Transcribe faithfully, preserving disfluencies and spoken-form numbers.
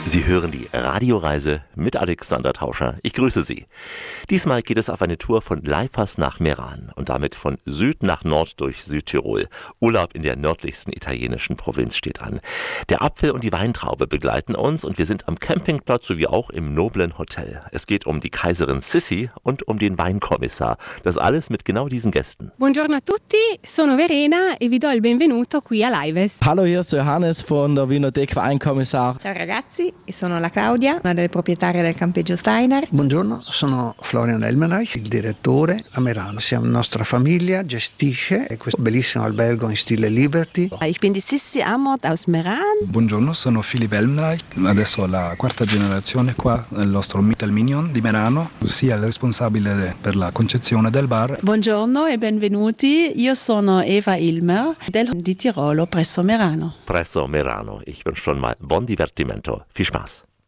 Sie hören die Radioreise mit Alexander Tauscher. Ich grüße Sie. Diesmal geht es auf eine Tour von Leifers nach Meran und damit von Süd nach Nord durch Südtirol. Urlaub in der nördlichsten italienischen Provinz steht an. Der Apfel und die Weintraube begleiten uns und wir sind am Campingplatz sowie auch im noblen Hotel. Es geht um die Kaiserin Sissi und um den Weinkommissar. Das alles mit genau diesen Gästen. Buongiorno a tutti, sono Verena e vi do il benvenuto qui a Laives. Hallo, hier ist Johannes von der Winothek Weinkommissar. Ciao ragazzi, sono la Claudia, una delle proprietarie del campeggio Steiner. Buongiorno, sono Florian Elmenreich, il direttore a Merano. Siamo la nostra famiglia, gestisce questo bellissimo albergo in stile Liberty. Ich bin die Sissi Amort aus Meran. Buongiorno, sono Philipp Elmenreich, adesso la quarta generazione qua nel nostro Hotel Mignon di Merano, sia il responsabile per la concezione del bar. Buongiorno e benvenuti, io sono Eva Ilmer del di Tirolo presso Merano. Presso Merano. Ich wünsche schon mal buon divertimento. Viel Spaß.